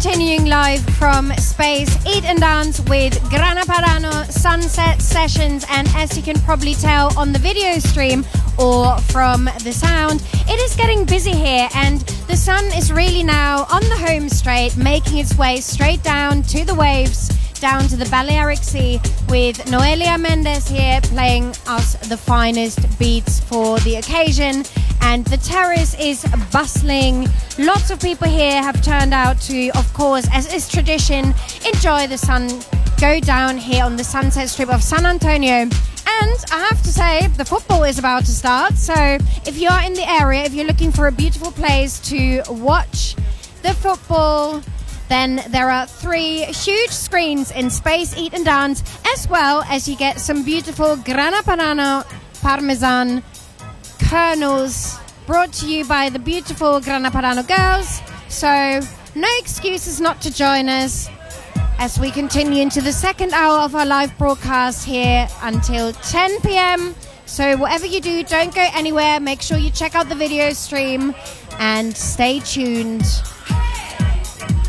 continuing live from Space Eat and Dance with Grana Padano Sunset Sessions, and as you can probably tell on the video stream or from the sound, it is getting busy here and the sun is really now on the home straight, making its way straight down to the waves, down to the Balearic Sea, with Noelia Mendes here playing us the finest beats for the occasion. And the terrace is bustling. Lots of people here have turned out to, of course, as is tradition, enjoy the sun go down here on the Sunset Strip of San Antonio. And I have to say, the football is about to start. So if you are in the area, if you're looking for a beautiful place to watch the football, then there are 3 huge screens in Space Eat and Dance, as well as you get some beautiful Grana Padano Parmesan kernels brought to you by the beautiful Grana Padano girls. So no excuses not to join us as we continue into the second hour of our live broadcast here until 10 p.m. So whatever you do, don't go anywhere. Make sure you check out the video stream and stay tuned.